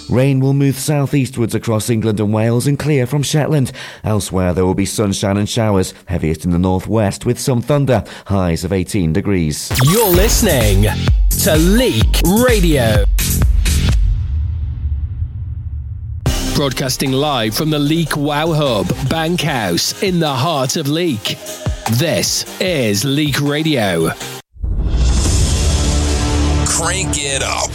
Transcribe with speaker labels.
Speaker 1: Rain will move southeastwards across England and Wales and clear from Shetland. Elsewhere there will be sunshine and showers, heaviest in the northwest with some thunder, highs of 18 degrees.
Speaker 2: You're listening to Leek Radio. Broadcasting live from the Leek Wow Hub, Bankhouse, in the heart of Leek. This is Leek Radio.
Speaker 3: Crank it up.